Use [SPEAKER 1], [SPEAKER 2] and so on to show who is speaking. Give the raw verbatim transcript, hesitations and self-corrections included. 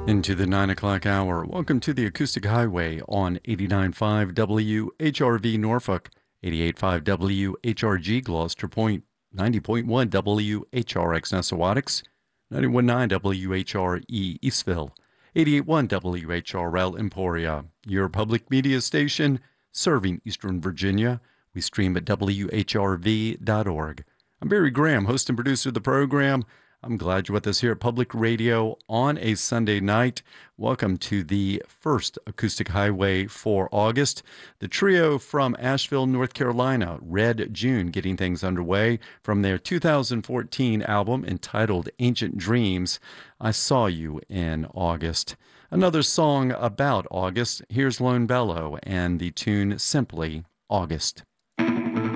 [SPEAKER 1] Into the nine o'clock hour. Welcome to the Acoustic Highway on eighty-nine point five W H R V Norfolk, eighty-eight point five W H R G Gloucester Point, ninety point one W H R X Nessawadox, ninety-one point nine W H R E Eastville, eighty-eight point one W H R L Emporia, your public media station serving Eastern Virginia. We stream at W H R V dot org. I'm Barry Graham, host and producer of the program. I'm glad you're with us here at Public Radio on a Sunday night. Welcome to the first Acoustic Highway for August. The trio from Asheville, North Carolina, Red June, getting things underway from their two thousand fourteen album entitled Ancient Dreams, I Saw You in August. Another song about August. Here's Lone Bellow and the tune simply August.